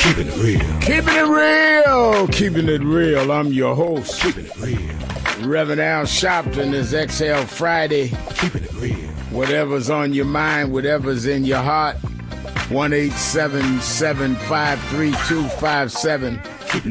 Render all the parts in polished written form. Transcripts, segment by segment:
Keeping it real. Keeping it real. Keeping it real. I'm your host. Keeping it real. Reverend Al Sharpton is Exhale Friday. Keeping it real. Whatever's on your mind, whatever's in your heart. 1-877-532-5797.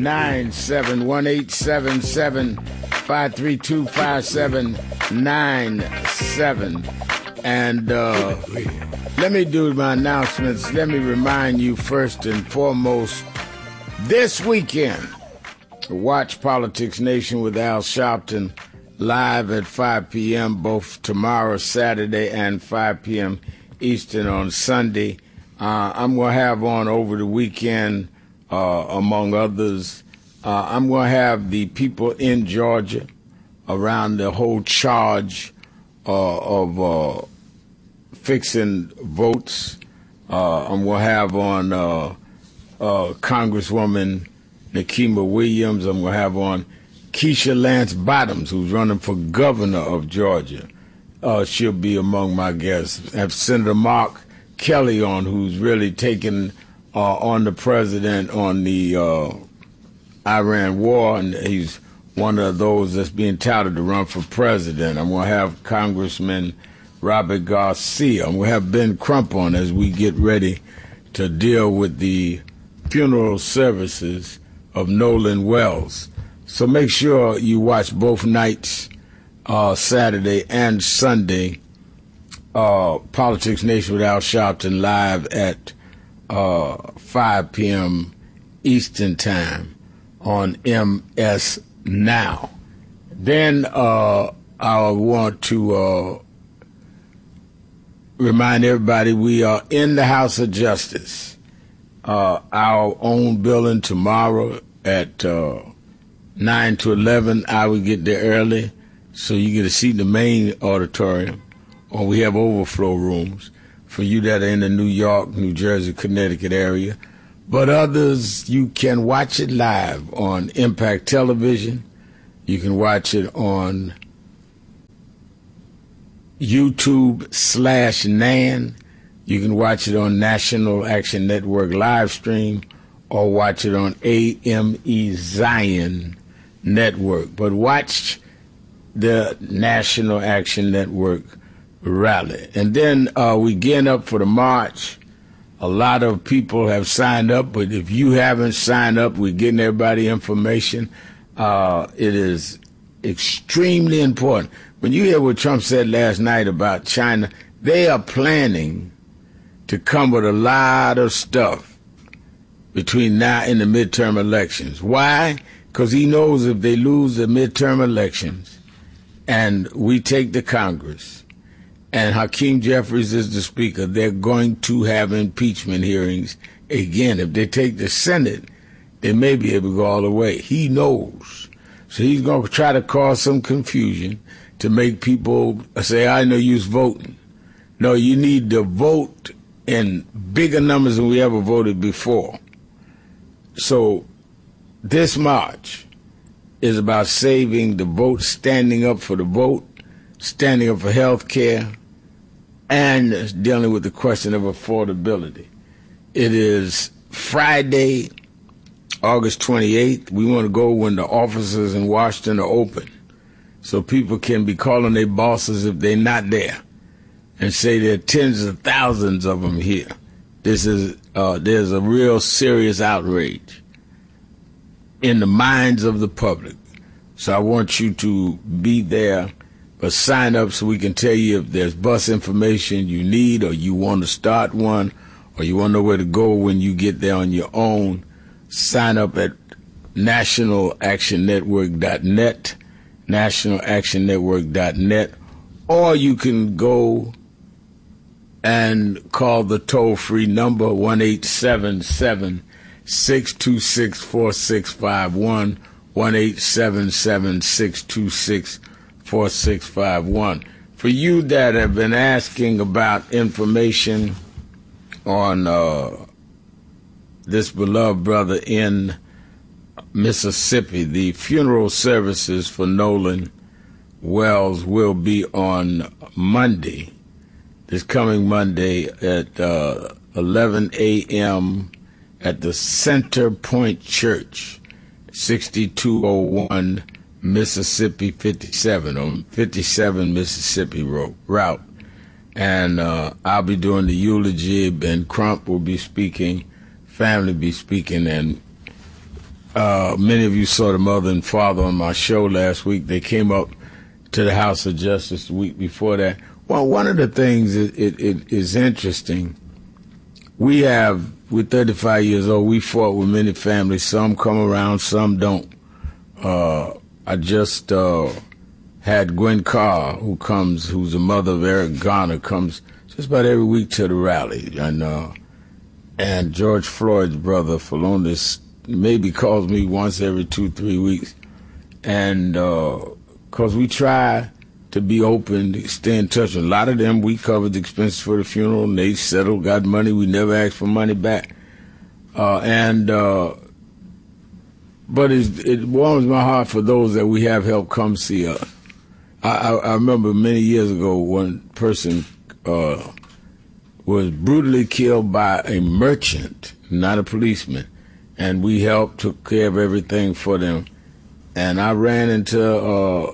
1-877-532-5797. And let me do my announcements. Let me remind you first and foremost, this weekend, watch Politics Nation with Al Sharpton live at 5 p.m. both tomorrow, Saturday, and 5 p.m. Eastern on Sunday. I'm going to have on over the weekend, among others, I'm going to have the people in Georgia around the whole charge of fixing votes. I'm going to have on Congresswoman Nikema Williams. I'm going to have on Keisha Lance Bottoms, who's running for governor of Georgia. She'll be among my guests. I have Senator Mark Kelly on, who's really taking on the president on the Iran war, and he's one of those that's being touted to run for president. I'm going to have Congressman Robert Garcia. I'm going to have Ben Crump on as we get ready to deal with the funeral services of Nolan Wells. So make sure you watch both nights, Saturday and Sunday, Politics Nation with Al Sharpton live at 5 p.m. Eastern Time on MS Now. Then I want to remind everybody we are in the House of Justice. Our own building tomorrow at 9 to 11. I will get there early so you get a seat in the main auditorium, or we have overflow rooms for you that are in the New York, New Jersey, Connecticut area. But others, you can watch it live on Impact Television. You can watch it on YouTube/NAN. You can watch it on National Action Network live stream, or watch it on AME Zion Network. But watch the National Action Network rally. And then we get up for the march. A lot of people have signed up, but if you haven't signed up, we're getting everybody information. It is extremely important. When you hear what Trump said last night about China, they are planning to come with a lot of stuff between now and the midterm elections. Why? Because he knows if they lose the midterm elections and we take the Congress and Hakeem Jeffries is the speaker, they're going to have impeachment hearings again. If they take the Senate, they may be able to go all the way. He knows. So he's going to try to cause some confusion to make people say, I know you's voting. No, you need to vote in bigger numbers than we ever voted before. So this march is about saving the vote, standing up for the vote, standing up for health care, and dealing with the question of affordability. It is Friday, August 28th. We want to go when the offices in Washington are open, so people can be calling their bosses if they're not there and say there are tens of thousands of them here. This is there's a real serious outrage in the minds of the public. So I want you to be there, but sign up so we can tell you if there's bus information you need, or you want to start one, or you want to know where to go when you get there on your own. Sign up at nationalactionnetwork.net, nationalactionnetwork.net, or you can go and call the toll-free number 1-877-626-4651, 1-877-626-4651. For you that have been asking about information on this beloved brother in Mississippi, the funeral services for Nolan Wells will be on Monday, this coming Monday at 11 a.m. at the Center Point Church, 6201 Mississippi 57 on 57 Mississippi route. And I'll be doing the eulogy, Ben Crump will be speaking, family be speaking, and many of you saw the mother and father on my show last week. They came up to the House of Justice the week before that. Well, one of the things it is interesting, we're 35 years old, we fought with many families, some come around, some don't. I just had Gwen Carr, who's the mother of Eric Garner, comes just about every week to the rally, and George Floyd's brother, Philondas, maybe calls me once every 2-3 weeks, and because we try to be open, to stay in touch. A lot of them, we covered the expenses for the funeral, and they settled, got money. We never asked for money back. But it warms my heart for those that we have helped come see us. I remember many years ago, one person was brutally killed by a merchant, not a policeman, and we helped, took care of everything for them. And I ran into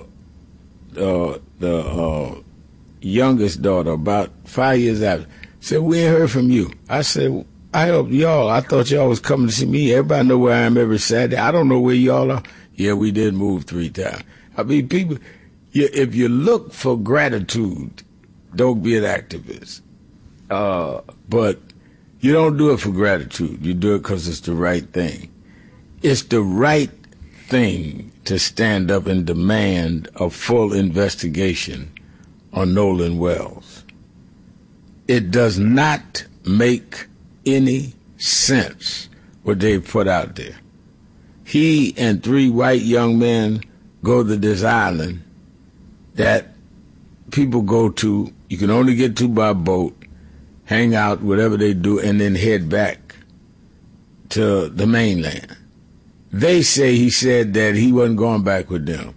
the youngest daughter about 5 years after. Said, we ain't heard from you. I said, I helped y'all. I thought y'all was coming to see me. Everybody know where I am every Saturday. I don't know where y'all are. Yeah, we did move 3 times. I mean, people, if you look for gratitude, don't be an activist. But you don't do it for gratitude. You do it because it's the right thing. It's the right thing to stand up and demand a full investigation on Nolan Wells. It does not make any sense what they put out there. He and 3 white young men go to this island that people go to, you can only get to by boat, hang out, whatever they do, and then head back to the mainland. They say he said that he wasn't going back with them.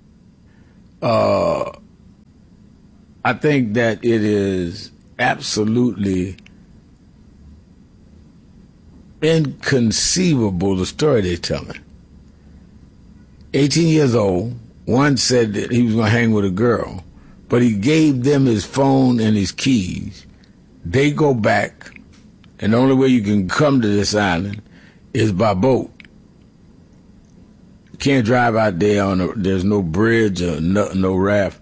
I think that it is absolutely inconceivable, the story they're telling. 18 years old, one said that he was going to hang with a girl, but he gave them his phone and his keys. They go back, and the only way you can come to this island is by boat. You can't drive out there there's no bridge or no raft.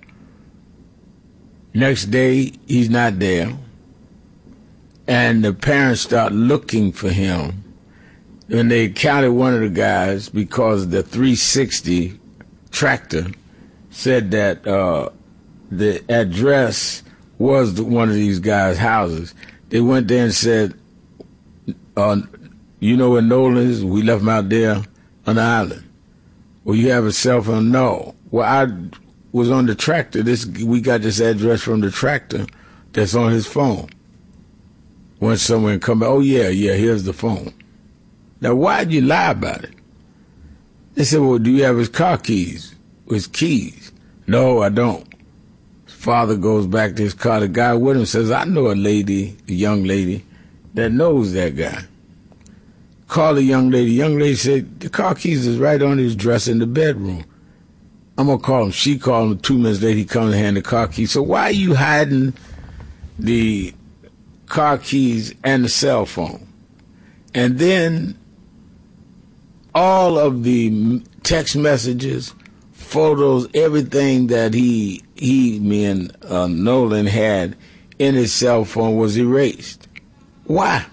Next day, he's not there. And the parents start looking for him. And they counted one of the guys because the 360 tractor said that the address was one of these guys' houses. They went there and said, you know where Nolan is? We left him out there on the island. Well, you have a cell phone? No. Well, I was on the tractor. We got this address from the tractor that's on his phone. Went somewhere and come back, oh, yeah, here's the phone. Now, why'd you lie about it? They said, well, do you have his car keys? His keys? No, I don't. His father goes back to his car. The guy with him says, I know a young lady, that knows that guy. Call the young lady. Young lady said, the car keys is right on his dresser in the bedroom. I'm going to call him. She called him. 2 minutes later, he comes and hand the car keys. So why are you hiding the car keys and the cell phone? And then all of the text messages, photos, everything that me and Nolan had in his cell phone was erased. Why?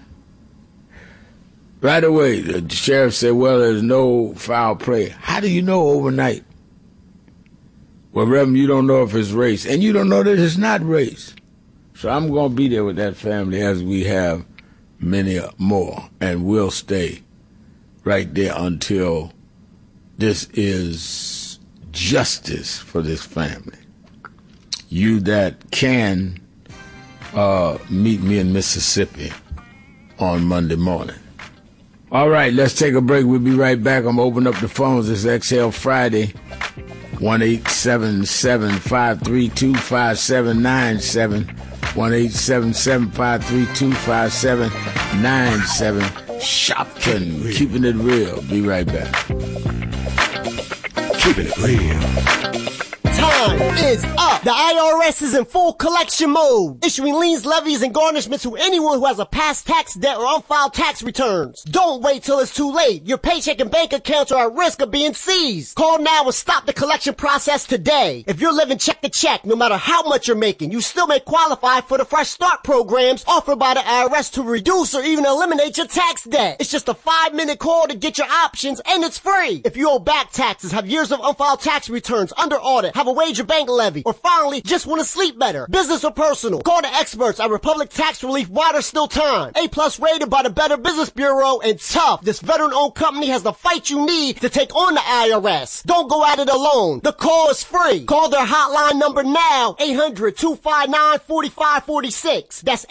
Right away, the sheriff said, well, there's no foul play. How do you know overnight? Well, Reverend, you don't know if it's race, and you don't know that it's not race. So I'm going to be there with that family as we have many more, and we'll stay right there until this is justice for this family. You that can meet me in Mississippi on Monday morning. All right, let's take a break. We'll be right back. I'm opening up the phones. It's Exhale Friday. 1-877-532-5797. 1-877-532-5797. Shopton, keeping it real. Be right back. Keeping it real. Time is up. The IRS is in full collection mode, issuing liens, levies, and garnishments to anyone who has a past tax debt or unfiled tax returns. Don't wait till it's too late. Your paycheck and bank accounts are at risk of being seized. Call now and stop the collection process today. If you're living check to check, no matter how much you're making, you still may qualify for the Fresh Start programs offered by the IRS to reduce or even eliminate your tax debt. It's just a 5-minute call to get your options, and it's free. If you owe back taxes, have years of unfiled tax returns under audit, have a wage or bank levy, or finally just want to sleep better, business or personal, call the experts at Republic Tax Relief while there's still time. A+ rated by the Better Business Bureau, and tough. This veteran-owned company has the fight you need to take on the IRS. Don't go at it alone. The call is free. Call their hotline number now, 800-259-4546. That's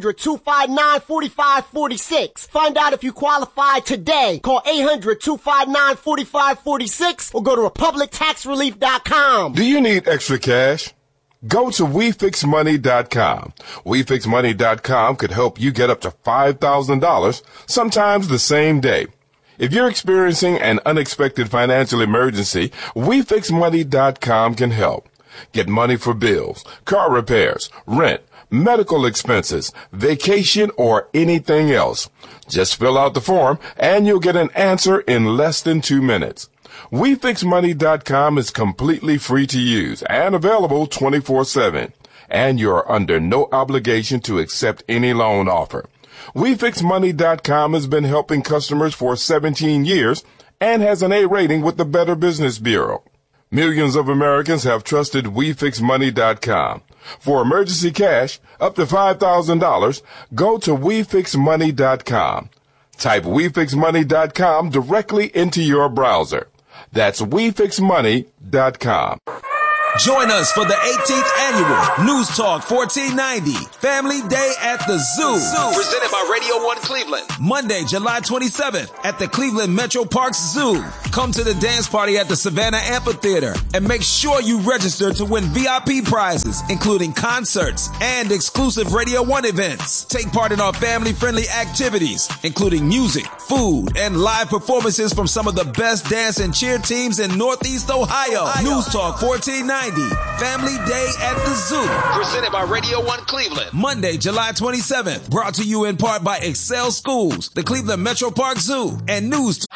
800-259-4546. Find out if you qualify today. Call 800-259-4546 or go to republictaxrelief.com. Do you need extra cash? Go to WeFixMoney.com. WeFixMoney.com could help you get up to $5,000, sometimes the same day. If you're experiencing an unexpected financial emergency, WeFixMoney.com can help. Get money for bills, car repairs, rent, medical expenses, vacation, or anything else. Just fill out the form and you'll get an answer in less than 2 minutes. WeFixMoney.com is completely free to use and available 24/7. And you're under no obligation to accept any loan offer. WeFixMoney.com has been helping customers for 17 years and has an A rating with the Better Business Bureau. Millions of Americans have trusted WeFixMoney.com. For emergency cash, up to $5,000, go to WeFixMoney.com. Type WeFixMoney.com directly into your browser. That's WeFixMoney.com. Join us for the 18th annual News Talk 1490 Family Day at the Zoo. Presented by Radio 1 Cleveland. Monday, July 27th at the Cleveland Metro Parks Zoo. Come to the dance party at the Savannah Amphitheater and make sure you register to win VIP prizes, including concerts and exclusive Radio 1 events. Take part in our family-friendly activities, including music, food, and live performances from some of the best dance and cheer teams in Northeast Ohio. News Talk 1490. Family Day at the Zoo. Presented by Radio 1 Cleveland. Monday, July 27th. Brought to you in part by Excel Schools, the Cleveland Metro Park Zoo, and News.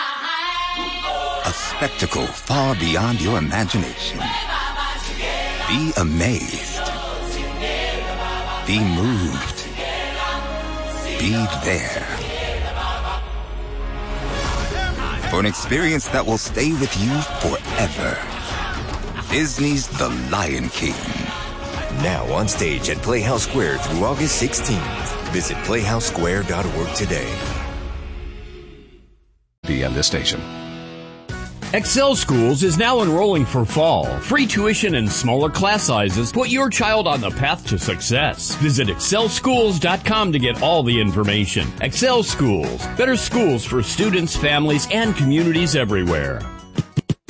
A spectacle far beyond your imagination. Be amazed. Be moved. Be there. For an experience that will stay with you forever. Disney's The Lion King. Now on stage at Playhouse Square through August 16th. Visit playhousesquare.org today. Be on this station. Excel Schools is now enrolling for fall. Free tuition and smaller class sizes put your child on the path to success. Visit excelschools.com to get all the information. Excel Schools, better schools for students, families, and communities everywhere.